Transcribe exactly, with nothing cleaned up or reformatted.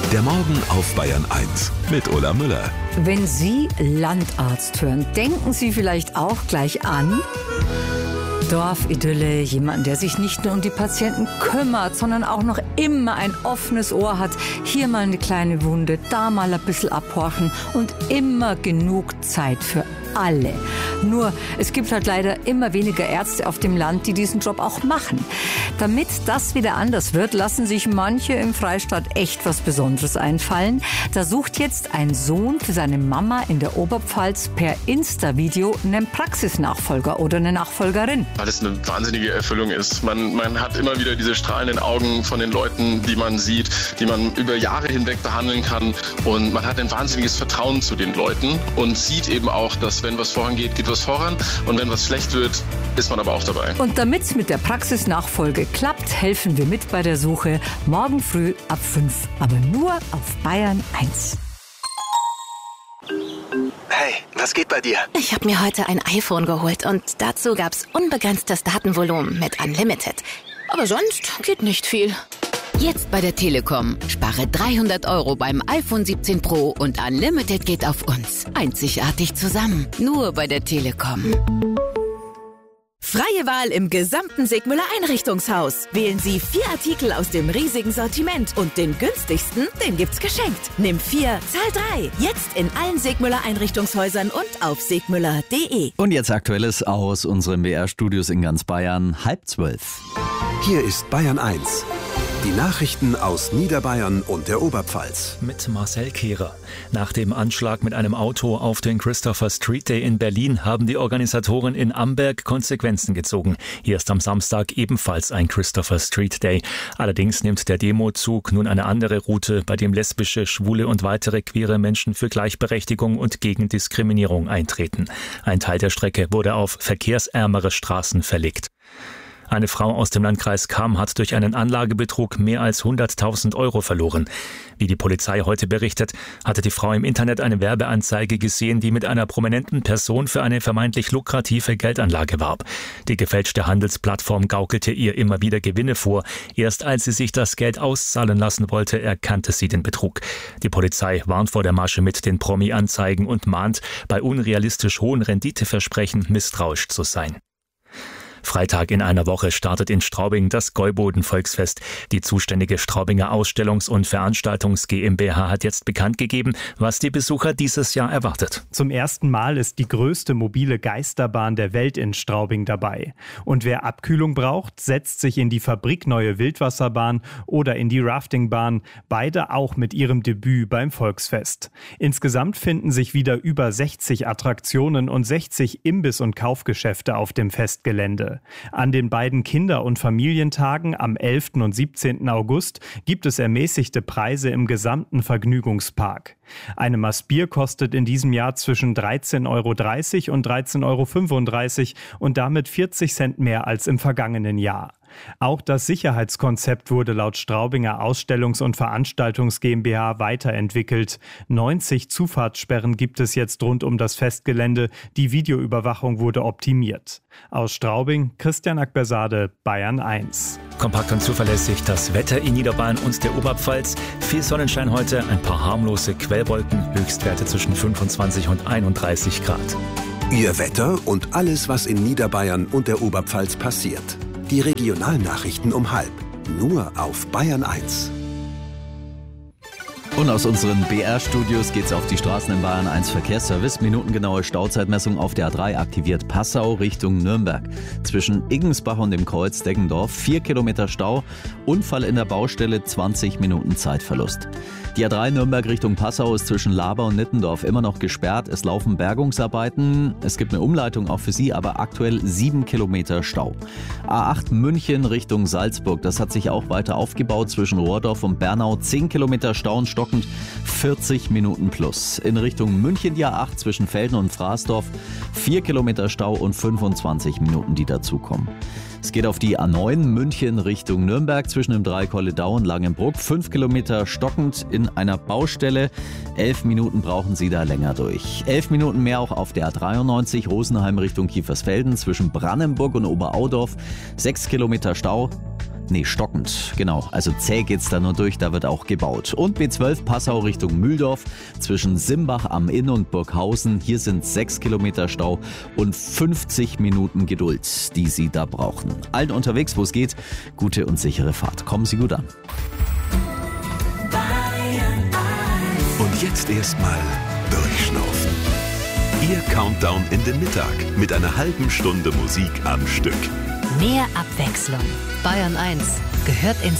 Der Morgen auf Bayern eins mit Ulla Müller. Wenn Sie Landarzt hören, denken Sie vielleicht auch gleich an Dorfidylle, jemanden, der sich nicht nur um die Patienten kümmert, sondern auch noch immer ein offenes Ohr hat. Hier mal eine kleine Wunde, da mal ein bisschen abhorchen und immer genug Zeit für alle. Nur, es gibt halt leider immer weniger Ärzte auf dem Land, die diesen Job auch machen. Damit das wieder anders wird, lassen sich manche im Freistaat echt was Besonderes einfallen. Da sucht jetzt ein Sohn für seine Mama in der Oberpfalz per Insta-Video einen Praxisnachfolger oder eine Nachfolgerin. Weil es eine wahnsinnige Erfüllung ist. Man, man hat immer wieder diese strahlenden Augen von den Leuten, die man sieht, die man über Jahre hinweg behandeln kann. Und man hat ein wahnsinniges Vertrauen zu den Leuten und sieht eben auch, dass wenn was vorangeht, geht was voran. Und wenn was schlecht wird, ist man aber auch dabei. Und damit es mit der Praxisnachfolge klappt, helfen wir mit bei der Suche. Morgen früh ab fünf. Aber nur auf Bayern eins. Hey, was geht bei dir? Ich habe mir heute ein iPhone geholt und dazu gab's unbegrenztes Datenvolumen mit Unlimited. Aber sonst geht nicht viel. Jetzt bei der Telekom. Spare dreihundert Euro beim iPhone siebzehn Pro und Unlimited geht auf uns. Einzigartig zusammen. Nur bei der Telekom. Freie Wahl im gesamten Segmüller Einrichtungshaus. Wählen Sie vier Artikel aus dem riesigen Sortiment und den günstigsten, den gibt's geschenkt. Nimm vier, zahl drei. Jetzt in allen Segmüller Einrichtungshäusern und auf segmüller punkt de. Und jetzt Aktuelles aus unseren B R-Studios in ganz Bayern, halb zwölf. Hier ist Bayern eins. Die Nachrichten aus Niederbayern und der Oberpfalz. Mit Marcel Kehrer. Nach dem Anschlag mit einem Auto auf den Christopher Street Day in Berlin haben die Organisatoren in Amberg Konsequenzen gezogen. Hier ist am Samstag ebenfalls ein Christopher Street Day. Allerdings nimmt der Demozug nun eine andere Route, bei dem lesbische, schwule und weitere queere Menschen für Gleichberechtigung und gegen Diskriminierung eintreten. Ein Teil der Strecke wurde auf verkehrsärmere Straßen verlegt. Eine Frau aus dem Landkreis Cham hat durch einen Anlagebetrug mehr als hunderttausend Euro verloren. Wie die Polizei heute berichtet, hatte die Frau im Internet eine Werbeanzeige gesehen, die mit einer prominenten Person für eine vermeintlich lukrative Geldanlage warb. Die gefälschte Handelsplattform gaukelte ihr immer wieder Gewinne vor. Erst als sie sich das Geld auszahlen lassen wollte, erkannte sie den Betrug. Die Polizei warnt vor der Masche mit den Promi-Anzeigen und mahnt, bei unrealistisch hohen Renditeversprechen misstrauisch zu sein. Freitag in einer Woche startet in Straubing das Gäuboden-Volksfest. Die zuständige Straubinger Ausstellungs- und Veranstaltungs GmbH hat jetzt bekannt gegeben, was die Besucher dieses Jahr erwartet. Zum ersten Mal ist die größte mobile Geisterbahn der Welt in Straubing dabei. Und wer Abkühlung braucht, setzt sich in die fabrikneue Wildwasserbahn oder in die Raftingbahn, beide auch mit ihrem Debüt beim Volksfest. Insgesamt finden sich wieder über sechzig Attraktionen und sechzig Imbiss- und Kaufgeschäfte auf dem Festgelände. An den beiden Kinder- und Familientagen am elften und siebzehnten August gibt es ermäßigte Preise im gesamten Vergnügungspark. Eine Maß Bier kostet in diesem Jahr zwischen dreizehn Euro dreißig und dreizehn Euro fünfunddreißig und damit vierzig Cent mehr als im vergangenen Jahr. Auch das Sicherheitskonzept wurde laut Straubinger Ausstellungs- und Veranstaltungs GmbH weiterentwickelt. neunzig Zufahrtssperren gibt es jetzt rund um das Festgelände. Die Videoüberwachung wurde optimiert. Aus Straubing, Christian Akbersade, Bayern eins. Kompakt und zuverlässig das Wetter in Niederbayern und der Oberpfalz. Viel Sonnenschein heute, ein paar harmlose Quellwolken, Höchstwerte zwischen fünfundzwanzig und einunddreißig Grad. Ihr Wetter und alles, was in Niederbayern und der Oberpfalz passiert. Die Regionalnachrichten um halb. Nur auf Bayern eins. Und aus unseren B R-Studios geht's auf die Straßen in Bayern eins Verkehrsservice. Minutengenaue Stauzeitmessung auf der A drei aktiviert Passau Richtung Nürnberg. Zwischen Iggensbach und dem Kreuz Deggendorf vier Kilometer Stau. Unfall in der Baustelle, zwanzig Minuten Zeitverlust. Die A drei Nürnberg Richtung Passau ist zwischen Laber und Nittendorf immer noch gesperrt. Es laufen Bergungsarbeiten. Es gibt eine Umleitung auch für Sie, aber aktuell sieben Kilometer Stau. A acht München Richtung Salzburg. Das hat sich auch weiter aufgebaut zwischen Rohrdorf und Bernau. zehn Kilometer Stau und stockend vierzig Minuten plus. In Richtung München die A acht zwischen Velden und Fraßdorf. vier Kilometer Stau und fünfundzwanzig Minuten, die dazukommen. Es geht auf die A neun München Richtung Nürnberg zwischen dem Dreikolledau und Langenbruck. fünf Kilometer stockend in einer Baustelle. elf Minuten brauchen Sie da länger durch. elf Minuten mehr auch auf der A dreiundneunzig Rosenheim Richtung Kiefersfelden zwischen Brannenburg und Oberaudorf. sechs Kilometer Stau. Nee, stockend, genau. Also zäh geht's da nur durch, da wird auch gebaut. Und B zwölf Passau Richtung Mühldorf zwischen Simbach am Inn und Burghausen. Hier sind sechs Kilometer Stau und fünfzig Minuten Geduld, die Sie da brauchen. Allen unterwegs, wo es geht, gute und sichere Fahrt. Kommen Sie gut an. Und jetzt erstmal durchschnaufen. Ihr Countdown in den Mittag mit einer halben Stunde Musik am Stück. Mehr Abwechslung. Bayern eins gehört ins